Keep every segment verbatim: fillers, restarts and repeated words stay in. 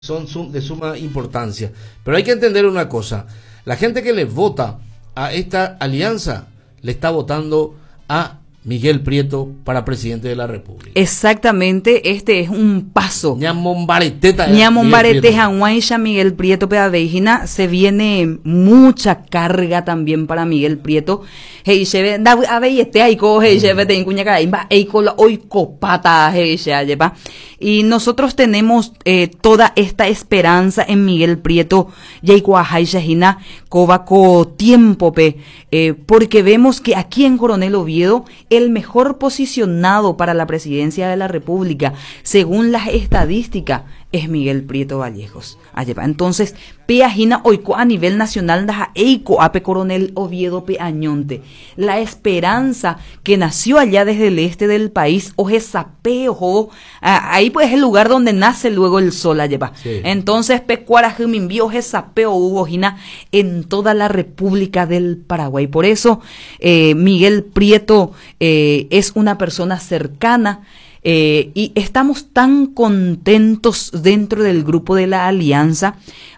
son sum, de suma importancia. Pero hay que entender una cosa, la gente que le vota a esta alianza le está votando a Miguel Prieto para presidente de la República. Exactamente, este es un paso. Ñamombareteta. Ñamombareteja Huaycha Miguel Prieto Pedavejina, se viene mucha carga también para Miguel Prieto. Hey, se da a ver este aiko, hey, se ve de incuña caimba, aiko la oiko pata, hey, se lleva. Y nosotros tenemos eh, toda esta esperanza en Miguel Prieto, Yaiko Ajayshahina, Cobaco tiempo, pe, eh, porque vemos que aquí en Coronel Oviedo, el mejor posicionado para la presidencia de la República, según las estadísticas, es Miguel Prieto Vallejos. Entonces, peajina oiko a nivel nacional daja eiko ape Coronel Oviedo peañonte. La esperanza que nació allá desde el este del país, oje sapeo, ahí pues es el lugar donde nace luego el sol allá. Sí. Entonces, pecuarajuminbio oje sapeo hubo jina en toda la República del Paraguay. Por eso, eh, Miguel Prieto eh, es una persona cercana. Eh, y estamos tan contentos dentro del grupo de la alianza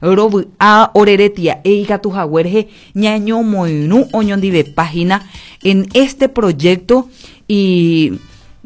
a Oreretia Eiga Tujahuerje ñaño moinu oñondive página en este proyecto. Y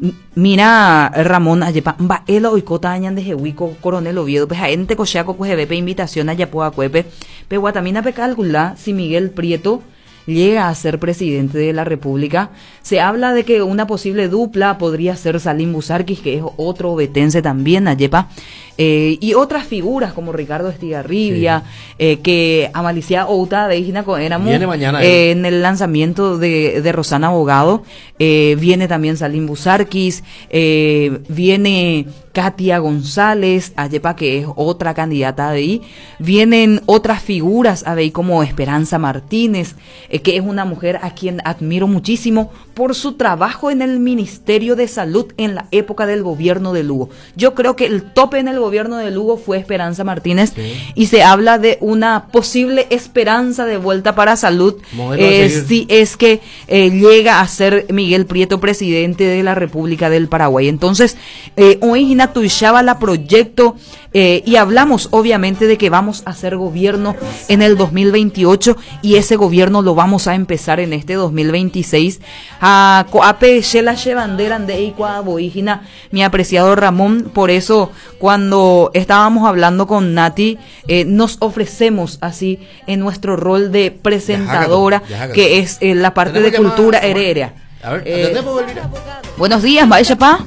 mira, Ramón, ayepa va el oicota añan de Jehuico Coronel Oviedo pues a ente cochaco cojebepe invitación allá poa cuepe pe guatamina pe calcula si Miguel Prieto llega a ser presidente de la República. Se habla de que una posible dupla podría ser Salim Busarquis, que es otro ovetense también, Ayepa, eh, y otras figuras como Ricardo Estigarribia, sí. eh, que Amalicia Outa de Igna éramos eh, en el lanzamiento de, de Rosana Abogado, eh, viene también Salim Busarquis, eh, viene Katia González, Ayepa, que es otra candidata de ahí, vienen otras figuras, a ver, como Esperanza Martínez, eh, que es una mujer a quien admiro muchísimo por su trabajo en el Ministerio de Salud en la época del gobierno de Lugo. Yo creo que el tope en el gobierno de Lugo fue Esperanza Martínez, sí. Y se habla de una posible esperanza de vuelta para salud, eh, si es que eh, llega a ser Miguel Prieto presidente de la República del Paraguay. Entonces, eh, hoy Tuishaba la proyecto eh, y hablamos obviamente de que vamos a hacer gobierno en el dos mil veintiocho y ese gobierno lo vamos a empezar en este dos mil veintiséis. A coape shela shebanderan de eikua boigina, mi apreciado Ramón. Por eso cuando estábamos hablando con Nati, eh, nos ofrecemos así en nuestro rol de presentadora, que es eh, la parte de cultura heredera. A ver, eh, buenos días, Maishapa.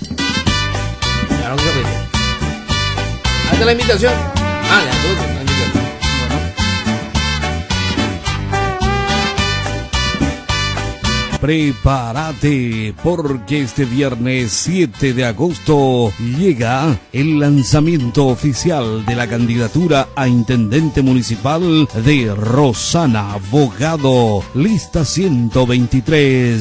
Hazte la invitación. Ah, ya, tú, la invitación. Bueno. Prepárate, porque este viernes siete de agosto llega el lanzamiento oficial de la candidatura a intendente municipal de Rosana Abogado, lista ciento veintitrés.